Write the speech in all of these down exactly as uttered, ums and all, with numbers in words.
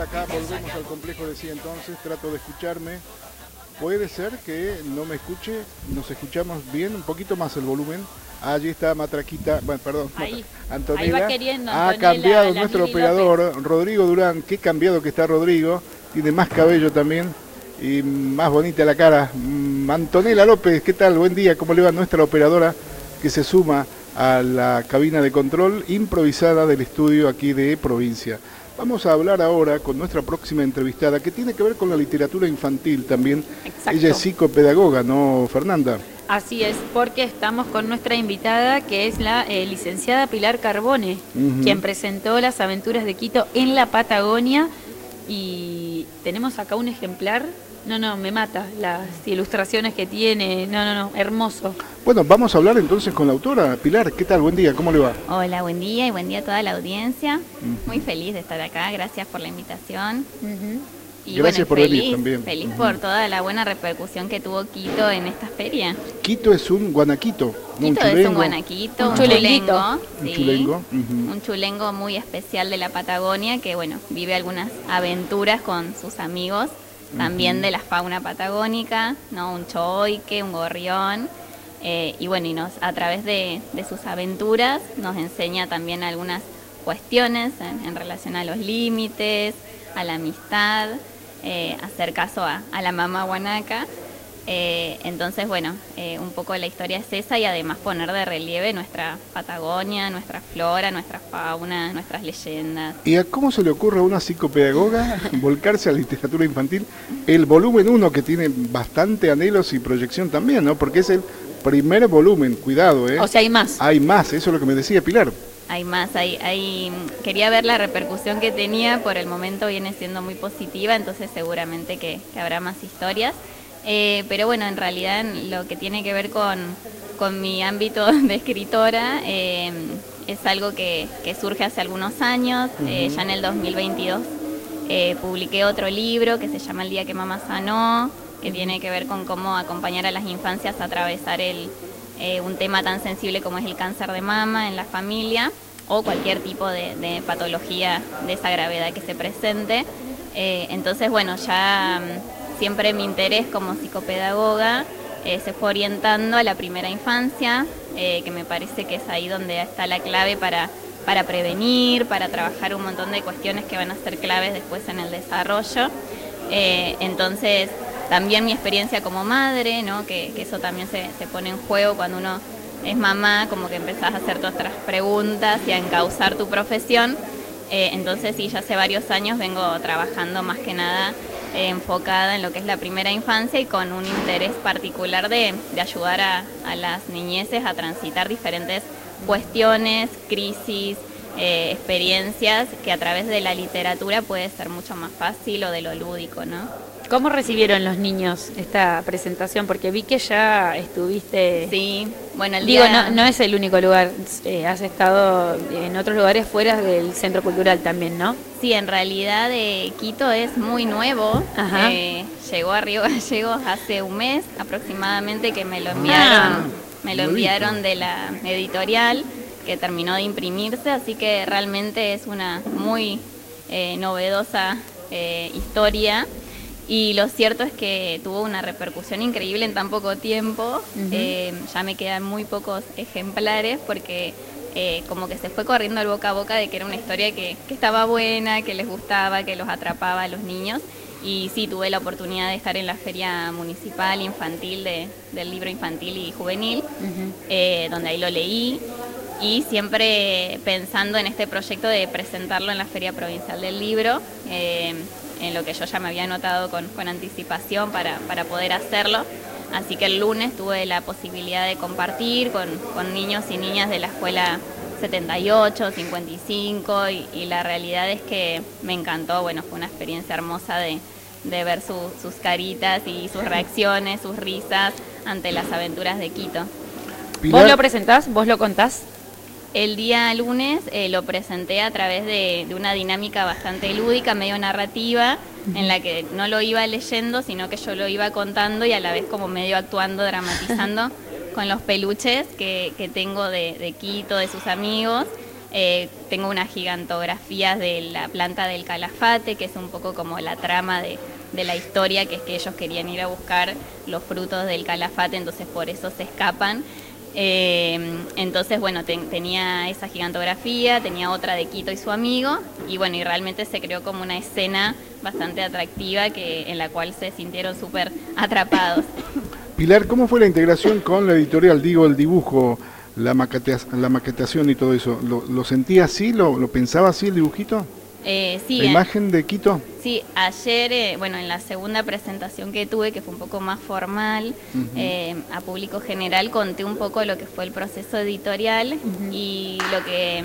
acá volvemos al complejo de sí, entonces trato de escucharme. Puede ser que no me escuche, nos escuchamos bien, un poquito más el volumen. Allí está Matraquita, bueno, perdón, Ahí, Antonella. ahí va queriendo, Ha Antonella, cambiado la nuestro Lili operador, López. Rodrigo Durán. Qué cambiado que está Rodrigo. Tiene más cabello también y más bonita la cara. Mm, Antonella López, ¿qué tal? Buen día, ¿cómo le va nuestra operadora que se suma a la cabina de control improvisada del estudio aquí de Provincia? Vamos a hablar ahora con nuestra próxima entrevistada, que tiene que ver con la literatura infantil también. Exacto. Ella es psicopedagoga, ¿no, Fernanda? Así es, porque estamos con nuestra invitada, que es la eh, licenciada Pilar Carbone, Uh-huh. quien presentó Las aventuras de Quito en la Patagonia. Y tenemos acá un ejemplar. No, no, me mata las ilustraciones que tiene. No, no, no, hermoso. Bueno, vamos a hablar entonces con la autora. Pilar, ¿qué tal? Buen día, ¿cómo le va? Hola, buen día y buen día a toda la audiencia. Uh-huh. Muy feliz de estar acá, gracias por la invitación. Uh-huh. Y Gracias bueno, por feliz, venir también. Feliz Uh-huh. por toda la buena repercusión que tuvo Quito en esta feria. Quito es un guanaquito, ¿no? Quito un es chulengo. un guanaquito, Un un chulenguito. chulengo. Un sí, chulengo. Uh-huh. un chulengo muy especial de la Patagonia que, bueno, vive algunas aventuras con sus amigos, también Uh-huh. de la fauna patagónica, ¿no? Un choique, un gorrión. Eh, y bueno, y nos, a través de, de sus aventuras nos enseña también algunas cuestiones en, en relación a los límites, a la amistad, eh, hacer caso a, a la mamá guanaca. Eh, entonces, bueno, eh, un poco la historia es esa y además poner de relieve nuestra Patagonia, nuestra flora, nuestra fauna, nuestras leyendas. ¿Y a cómo se le ocurre a una psicopedagoga volcarse a la literatura infantil? El volumen uno, que tiene bastante anhelos y proyección también, ¿no? Porque es el primer volumen, cuidado, ¿eh? O sea, hay más. Hay más, eso es lo que me decía Pilar. Hay más, hay, hay, quería ver la repercusión que tenía, por el momento viene siendo muy positiva, entonces seguramente que, que habrá más historias. Eh, pero bueno, en realidad lo que tiene que ver con, con mi ámbito de escritora eh, es algo que, que surge hace algunos años. Uh-huh. eh, ya en el dos mil veintidós eh, publiqué otro libro que se llama El día que mamá sanó, que tiene que ver con cómo acompañar a las infancias a atravesar el, eh, un tema tan sensible como es el cáncer de mama en la familia o cualquier tipo de, de patología de esa gravedad que se presente. Eh, entonces, bueno, ya... Siempre mi interés como psicopedagoga eh, se fue orientando a la primera infancia, eh, que me parece que es ahí donde está la clave para, para prevenir, para trabajar un montón de cuestiones que van a ser claves después en el desarrollo. Eh, entonces, también mi experiencia como madre, ¿no? que, que eso también se, se pone en juego cuando uno es mamá, como que empezás a hacerte otras preguntas y a encauzar tu profesión. Eh, entonces, sí, ya hace varios años vengo trabajando más que nada Eh, enfocada en lo que es la primera infancia y con un interés particular de, de ayudar a, a las niñeces a transitar diferentes cuestiones, crisis, eh, experiencias que a través de la literatura puede ser mucho más fácil o de lo lúdico, ¿no? ¿Cómo recibieron los niños esta presentación? Porque vi que ya estuviste... Sí, bueno, el Digo, día... no, no es el único lugar, eh, has estado en otros lugares fuera del Centro Cultural también, ¿no? Sí, en realidad eh, Quito es muy nuevo. Eh, llegó a Río Gallegos hace un mes aproximadamente que me lo enviaron, Ah, me lo enviaron de la editorial que terminó de imprimirse, así que realmente es una muy eh, novedosa eh, historia. Y lo cierto es que tuvo una repercusión increíble en tan poco tiempo. Uh-huh. eh, ya me quedan muy pocos ejemplares porque eh, como que se fue corriendo el boca a boca de que era una historia que, que estaba buena, que les gustaba, que los atrapaba a los niños. Y sí, tuve la oportunidad de estar en la Feria Municipal Infantil de, del Libro Infantil y Juvenil, uh-huh. eh, donde ahí lo leí. Y siempre pensando en este proyecto de presentarlo en la Feria Provincial del Libro, eh, en lo que yo ya me había anotado con, con anticipación para, para poder hacerlo. Así que el lunes tuve la posibilidad de compartir con, con niños y niñas de la escuela setenta y ocho, cincuenta y cinco y, y la realidad es que me encantó. Bueno, fue una experiencia hermosa de, de ver su, sus caritas y sus reacciones, sus risas ante las aventuras de Quito. ¿Vos lo presentás? ¿Vos lo contás? El día lunes eh, lo presenté a través de, de una dinámica bastante lúdica, medio narrativa, uh-huh. en la que no lo iba leyendo, sino que yo lo iba contando y a la vez como medio actuando, dramatizando con los peluches que, que tengo de, de Quito, de sus amigos. Eh, tengo unas gigantografías de la planta del Calafate, que es un poco como la trama de, de la historia, que es que ellos querían ir a buscar los frutos del Calafate, entonces por eso se escapan. Eh, entonces, bueno, ten, tenía esa gigantografía, tenía otra de Quito y su amigo, y bueno, y realmente se creó como una escena bastante atractiva que, en la cual se sintieron súper atrapados. Pilar, ¿cómo fue la integración con la editorial? Digo, el dibujo, la, maquetea, la maquetación y todo eso. ¿Lo, lo sentía así? ¿Lo, lo pensaba así el dibujito? Eh, sí, ¿La en, imagen de Quito? Sí, ayer, eh, bueno, en la segunda presentación que tuve, que fue un poco más formal, uh-huh. eh, a público general, conté un poco lo que fue el proceso editorial uh-huh. y lo que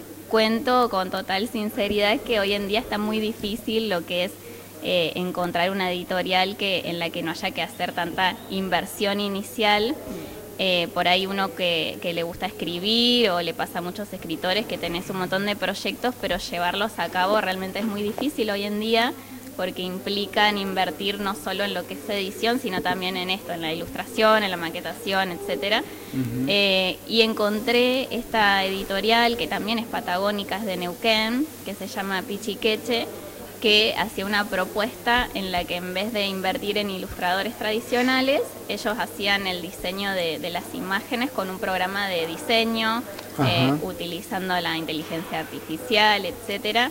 cuento con total sinceridad es que hoy en día está muy difícil lo que es eh, encontrar una editorial que en la que no haya que hacer tanta inversión inicial. Eh, por ahí uno que, que le gusta escribir o le pasa a muchos escritores que tenés un montón de proyectos, pero llevarlos a cabo realmente es muy difícil hoy en día porque implican invertir no solo en lo que es edición, sino también en esto, en la ilustración, en la maquetación, etcétera. Uh-huh. Eh, y encontré esta editorial que también es patagónica, es de Neuquén, que se llama Pichiqueche, que hacía una propuesta en la que en vez de invertir en ilustradores tradicionales, ellos hacían el diseño de, de las imágenes con un programa de diseño, eh, utilizando la inteligencia artificial, etcétera.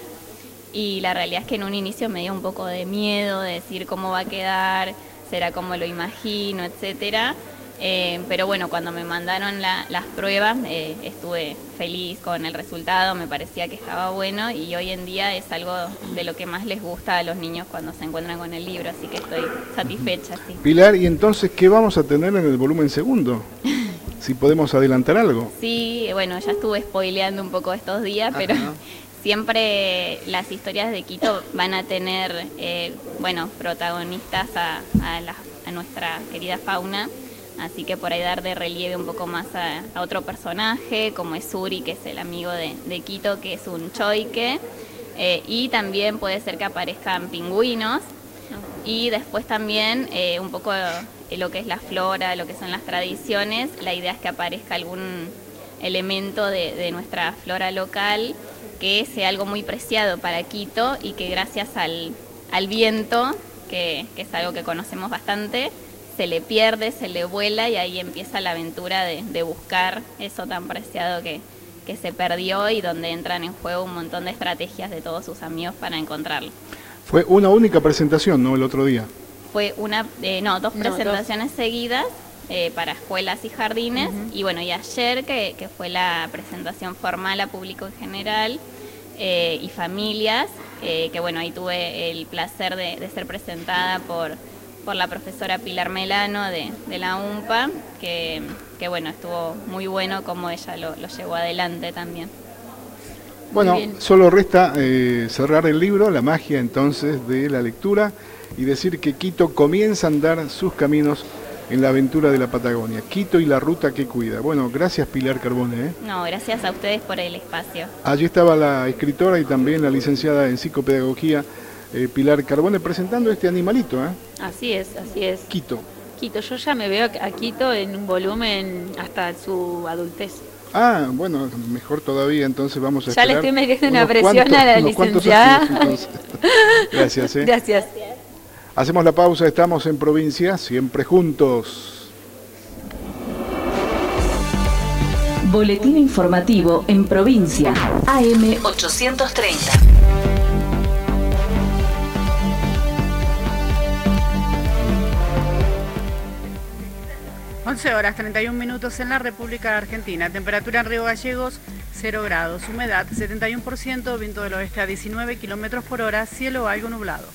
Y la realidad es que en un inicio me dio un poco de miedo de decir cómo va a quedar, será como lo imagino, etcétera. Eh, pero bueno, cuando me mandaron la, las pruebas eh, estuve feliz con el resultado, me parecía que estaba bueno y hoy en día es algo de lo que más les gusta a los niños cuando se encuentran con el libro, así que estoy satisfecha. Sí. Pilar, ¿y entonces qué vamos a tener en el volumen segundo? Si podemos adelantar algo. Sí, bueno, ya estuve spoileando un poco estos días, pero Ajá. siempre las historias de Quito van a tener, eh, bueno, protagonistas a, a, la, a nuestra querida fauna. Así que por ahí dar de relieve un poco más a, a otro personaje, como es Suri, que es el amigo de, de Quito, que es un choique. Eh, y también puede ser que aparezcan pingüinos. Y después también eh, un poco eh, lo que es la flora, lo que son las tradiciones. La idea es que aparezca algún elemento de, de nuestra flora local que sea algo muy preciado para Quito y que gracias al, al viento, que, que es algo que conocemos bastante, se le pierde, se le vuela y ahí empieza la aventura de, de buscar eso tan preciado que, que se perdió y donde entran en juego un montón de estrategias de todos sus amigos para encontrarlo. Fue una única presentación, ¿no? El otro día. Fue una, eh, no, dos no, presentaciones dos. seguidas eh, para escuelas y jardines uh-huh. y bueno, y ayer que, que fue la presentación formal a público en general eh, y familias, eh, que bueno, ahí tuve el placer de, de ser presentada por... por la profesora Pilar Melano de, de la U M P A, que, que bueno, estuvo muy bueno como ella lo, lo llevó adelante también. Bueno, solo resta eh, cerrar el libro, la magia entonces de la lectura, y decir que Quito comienza a andar sus caminos en la aventura de la Patagonia. Quito y la ruta que cuida. Bueno, gracias Pilar Carbone. ¿eh? No, gracias a ustedes por el espacio. Allí estaba la escritora y también la licenciada en psicopedagogía, Eh, Pilar Carbone, presentando este animalito, ¿eh? Así es, así es. Quito. Quito, yo ya me veo a Quito en un volumen hasta su adultez. Ah, bueno, mejor todavía, entonces vamos a ya esperar. Ya le estoy metiendo una presión a la licenciada. Años, Gracias, ¿eh? Gracias. Hacemos la pausa, estamos en provincia, siempre juntos. Boletín informativo en provincia, A M ochocientos treinta. once horas treinta y un minutos en la República Argentina. Temperatura en Río Gallegos, cero grados. Humedad, setenta y uno por ciento. Viento del oeste a diecinueve kilómetros por hora. Cielo algo nublado.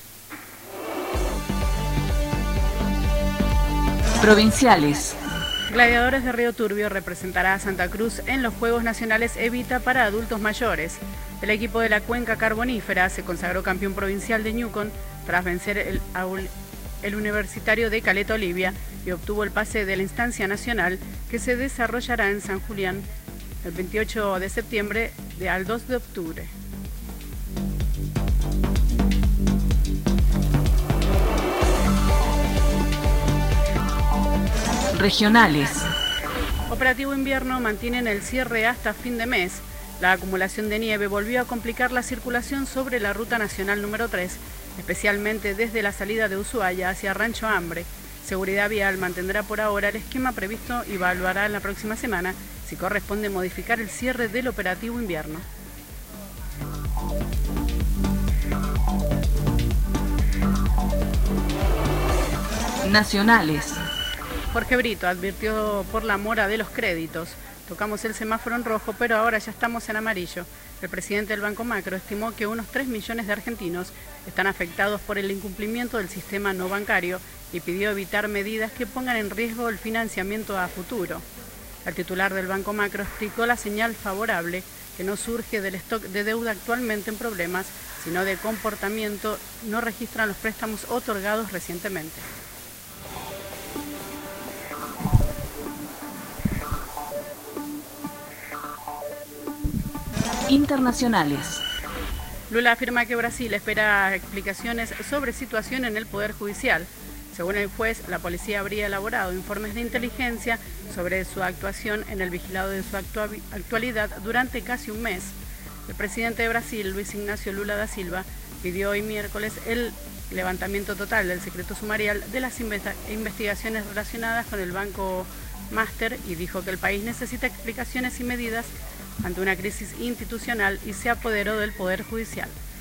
Provinciales. Gladiadores de Río Turbio representará a Santa Cruz en los Juegos Nacionales Evita para adultos mayores. El equipo de la Cuenca Carbonífera se consagró campeón provincial de Ñucón tras vencer el Aul el Universitario de Caleta Olivia y obtuvo el pase de la instancia nacional que se desarrollará en San Julián el veintiocho de septiembre de al dos de octubre. Regionales. Operativo Invierno mantienen el cierre hasta fin de mes. La acumulación de nieve volvió a complicar la circulación sobre la ruta nacional número tres, especialmente desde la salida de Ushuaia hacia Rancho Hambre. Seguridad Vial mantendrá por ahora el esquema previsto y evaluará en la próxima semana si corresponde modificar el cierre del operativo invierno. Nacionales. Jorge Brito advirtió por la mora de los créditos. Tocamos el semáforo en rojo, pero ahora ya estamos en amarillo. El presidente del Banco Macro estimó que unos tres millones de argentinos están afectados por el incumplimiento del sistema no bancario y pidió evitar medidas que pongan en riesgo el financiamiento a futuro. El titular del Banco Macro explicó la señal favorable que no surge del stock de deuda actualmente en problemas, sino de comportamiento no registran los préstamos otorgados recientemente. Internacionales. Lula afirma que Brasil espera explicaciones sobre situación en el Poder Judicial. Según el juez, la policía habría elaborado informes de inteligencia sobre su actuación en el vigilado de su actualidad durante casi un mes. El presidente de Brasil, Luis Ignacio Lula da Silva, pidió hoy miércoles el levantamiento total del secreto sumarial de las investigaciones relacionadas con el Banco Master y dijo que el país necesita explicaciones y medidas ante una crisis institucional y se apoderó del Poder Judicial.